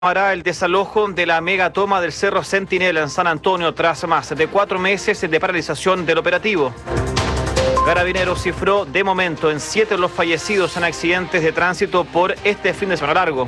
Hará el desalojo de la megatoma del Cerro Centinela en San Antonio tras más de 4 meses de paralización del operativo. Carabineros cifró de momento en 7 los fallecidos en accidentes de tránsito por este fin de semana largo.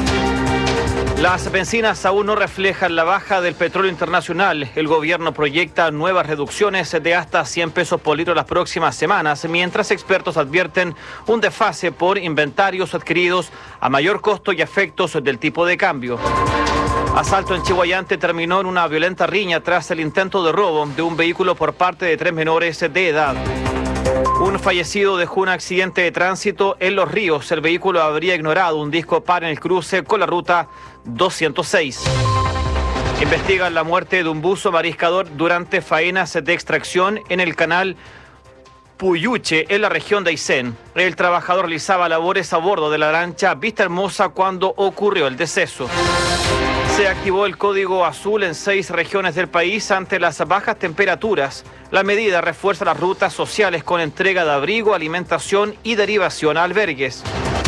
Las bencinas aún no reflejan la baja del petróleo internacional. El gobierno proyecta nuevas reducciones de hasta 100 pesos por litro las próximas semanas, mientras expertos advierten un desfase por inventarios adquiridos a mayor costo y efectos del tipo de cambio. Asalto en Chihuayante terminó en una violenta riña tras el intento de robo de un vehículo por parte de 3 menores de edad. Un fallecido dejó un accidente de tránsito en Los Ríos. El vehículo habría ignorado un disco par en el cruce con la ruta 206. Investigan la muerte de un buzo mariscador durante faenas de extracción en el canal Puyuche, en la región de Aysén. El trabajador realizaba labores a bordo de la lancha Vista Hermosa cuando ocurrió el deceso. Se activó el código azul en 6 regiones del país ante las bajas temperaturas. La medida refuerza las rutas sociales con entrega de abrigo, alimentación y derivación a albergues.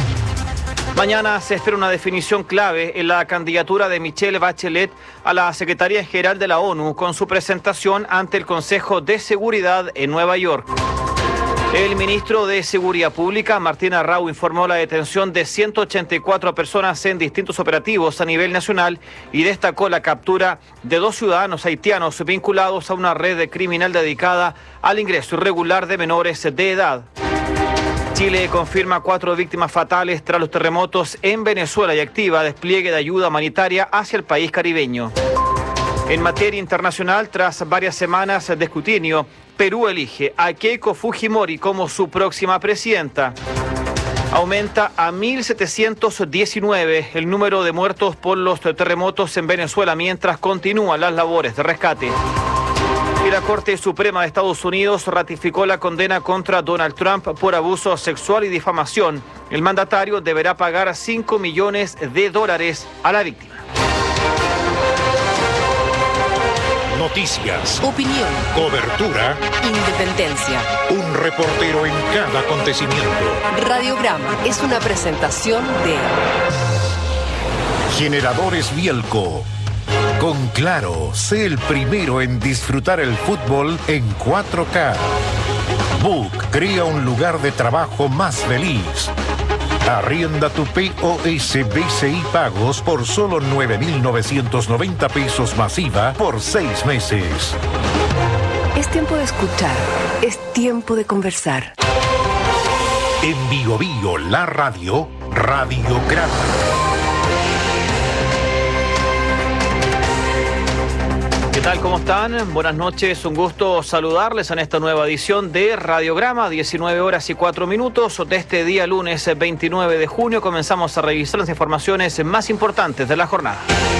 Mañana se espera una definición clave en la candidatura de Michelle Bachelet a la Secretaría General de la ONU con su presentación ante el Consejo de Seguridad en Nueva York. El ministro de Seguridad Pública, Martín Arrau, informó la detención de 184 personas en distintos operativos a nivel nacional y destacó la captura de 2 ciudadanos haitianos vinculados a una red criminal dedicada al ingreso irregular de menores de edad. Chile confirma 4 víctimas fatales tras los terremotos en Venezuela y activa despliegue de ayuda humanitaria hacia el país caribeño. En materia internacional, tras varias semanas de escrutinio, Perú elige a Keiko Fujimori como su próxima presidenta. Aumenta a 1.719 el número de muertos por los terremotos en Venezuela mientras continúan las labores de rescate. Y la Corte Suprema de Estados Unidos ratificó la condena contra Donald Trump por abuso sexual y difamación. El mandatario deberá pagar $5 millones a la víctima. Noticias, opinión, cobertura, independencia. Un reportero en cada acontecimiento. Radiograma es una presentación de Generadores Bielco. Con Claro, sé el primero en disfrutar el fútbol en 4K. Book crea un lugar de trabajo más feliz. Arrienda tu POS BCI Pagos por solo 9.990 pesos masiva por 6 meses. Es tiempo de escuchar, es tiempo de conversar. En Bio Bio, la radio, Radiograma. ¿Qué tal? ¿Cómo están? Buenas noches, un gusto saludarles en esta nueva edición de Radiograma, 19:04 de este día lunes 29 de junio. Comenzamos a revisar las informaciones más importantes de la jornada.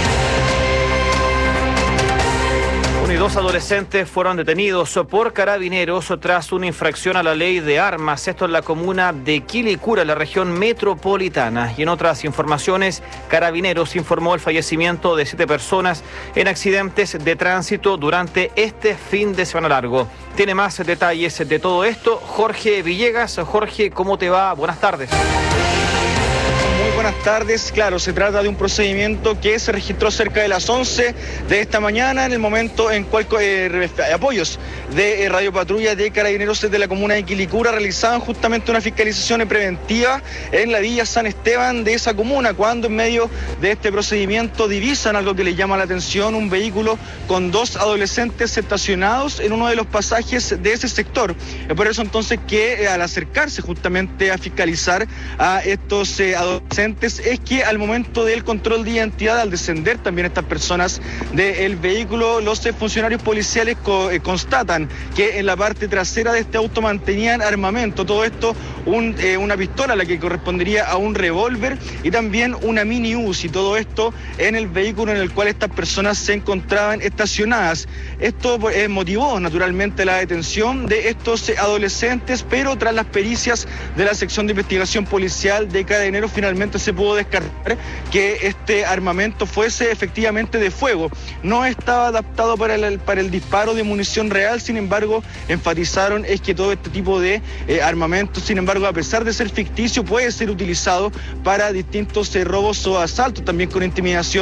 1 y 2 adolescentes fueron detenidos por carabineros tras una infracción a la ley de armas. Esto en la comuna de Quilicura, en la región metropolitana. Y en otras informaciones, Carabineros informó el fallecimiento de 7 personas en accidentes de tránsito durante este fin de semana largo. Tiene más detalles de todo esto Jorge Villegas. Jorge, ¿cómo te va? Buenas tardes. Buenas tardes. Claro, se trata de un procedimiento que se registró cerca de las 11 de esta mañana, en el momento en cual apoyos de Radio Patrulla de Carabineros de la comuna de Quilicura realizaban justamente una fiscalización preventiva en la villa San Esteban de esa comuna, cuando en medio de este procedimiento divisan algo que les llama la atención: un vehículo con 2 adolescentes estacionados en uno de los pasajes de ese sector. Es por eso entonces que al acercarse justamente a fiscalizar a estos adolescentes, es que al momento del control de identidad, al descender también estas personas del vehículo, los funcionarios policiales constatan que en la parte trasera de este auto mantenían armamento. Todo esto, una pistola, la que correspondería a un revólver, y también una mini Uzi. Todo esto en el vehículo en el cual estas personas se encontraban estacionadas. Esto motivó naturalmente la detención de estos adolescentes, pero tras las pericias de la sección de investigación policial de Carabineros, finalmente se pudo descartar que este armamento fuese efectivamente de fuego. No estaba adaptado para el disparo de munición real, sin embargo, enfatizaron es que todo este tipo de armamento, sin embargo, a pesar de ser ficticio, puede ser utilizado para distintos robos o asaltos, también con intimidación